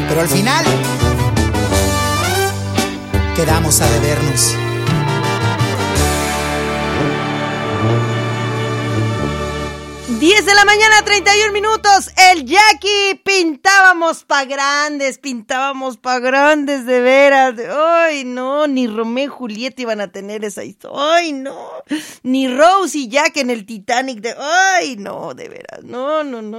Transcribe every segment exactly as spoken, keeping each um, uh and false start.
Pero al final quedamos a debernos. diez de la mañana, treinta y un minutos. El Jackie, pintábamos pa' grandes, pintábamos pa' grandes, de veras. Ay, no, ni Romeo y Julieta iban a tener esa historia. Ay, no. Ni Rose y Jack en el Titanic. De... Ay, no, de veras. No, no, no.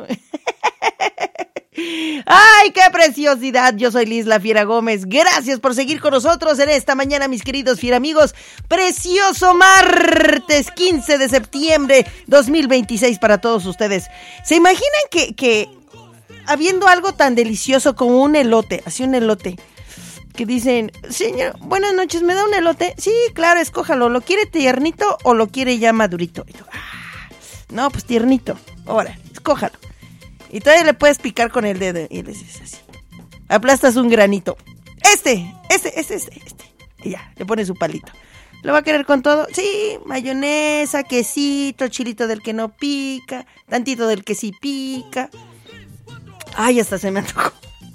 ¡Ay, qué preciosidad! Yo soy Liz La Fiera Gómez. Gracias por seguir con nosotros en esta mañana, mis queridos Fiera amigos. Precioso martes quince de septiembre dos mil veintiséis para todos ustedes. ¿Se imaginan que, que habiendo algo tan delicioso como un elote, así un elote, que dicen, señor, buenas noches, ¿me da un elote? Sí, claro, escójalo. ¿Lo quiere tiernito o lo quiere ya madurito? Y tú, ah, no, pues tiernito. Ahora, escójalo. Y todavía le puedes picar con el dedo y le dices así. Aplastas un granito. Este, este, este, este, este. Y ya, le pones su palito. ¿Lo va a querer con todo? Sí, mayonesa, quesito, chilito del que no pica, tantito del que sí pica. Ay, hasta se me antojó.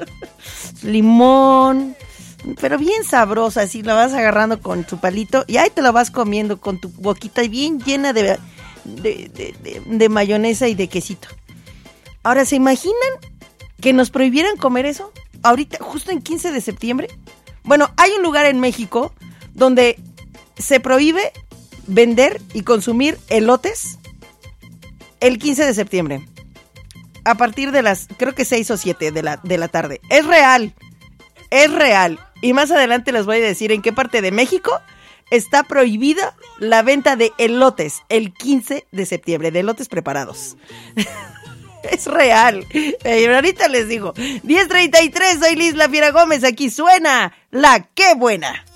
Limón. Pero bien sabrosa, así la vas agarrando con tu palito y ahí te la vas comiendo con tu boquita bien llena de, de, de, de, de mayonesa y de quesito. Ahora, ¿se imaginan que nos prohibieran comer eso? Ahorita, justo en quince de septiembre. Bueno, hay un lugar en México donde se prohíbe vender y consumir elotes el quince de septiembre. A partir de las, creo que seis o siete de la, de la tarde. Es real, es real. Y más adelante les voy a decir en qué parte de México está prohibida la venta de elotes el quince de septiembre, de elotes preparados. Es real. Pero ahorita les digo. diez treinta y tres, soy Liz La Fiera Gómez. Aquí suena La Qué Buena.